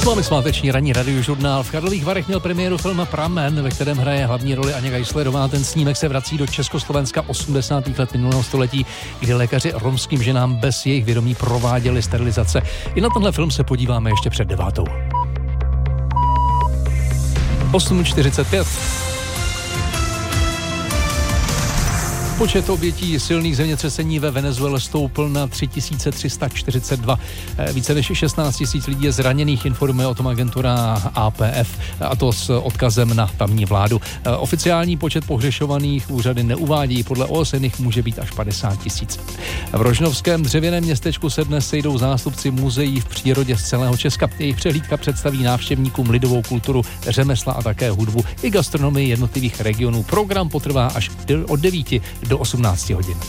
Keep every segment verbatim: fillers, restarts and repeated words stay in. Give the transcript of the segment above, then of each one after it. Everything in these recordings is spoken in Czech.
Máme sváteční ranní radiožurnál. V Karlových Varech měl premiéru film Pramen, ve kterém hraje hlavní roli Aňa Geislerová. Ten snímek se vrací do Československa osmdesátých let minulého století, kdy lékaři romským ženám bez jejich vědomí prováděli sterilizace. I na tenhle film se podíváme ještě před devátou. osm čtyřicet pět. Počet obětí silných zemětřesení ve Venezuele stoupl na tři tisíce tři sta čtyřicet dva. Více než šestnáct tisíc lidí je zraněných, informuje o tom agentura A P F, a to s odkazem na tamní vládu. Oficiální počet pohřešovaných úřady neuvádí, podle O S N jich může být až padesát tisíc. V rožnovském dřevěném městečku se dnes sejdou zástupci muzeí v přírodě z celého Česka. Jejich přehlídka představí návštěvníkům lidovou kulturu, řemesla a také hudbu i gastronomii jednotlivých regionů. Program potrvá až od devíti do osmnácti hodin.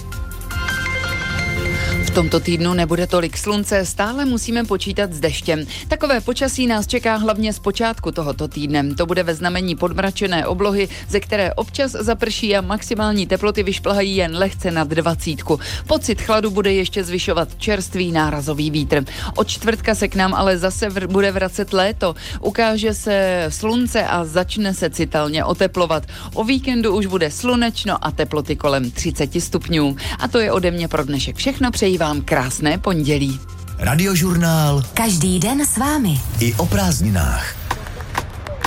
V tomto týdnu nebude tolik slunce, stále musíme počítat s deštěm. Takové počasí nás čeká hlavně z počátku tohoto týdne. To bude ve znamení podmračené oblohy, ze které občas zaprší a maximální teploty vyšplhají jen lehce nad dvacítku. Pocit chladu bude ještě zvyšovat čerstvý nárazový vítr. Od čtvrtka se k nám ale zase vr- bude vracet léto. Ukáže se slunce a začne se citelně oteplovat. O víkendu už bude slunečno a teploty kolem třicet stupňů. A to je ode mě pro dnešek všechno. Přeji vám krásné pondělí. Radiožurnál. Každý den s vámi. I o prázdninách.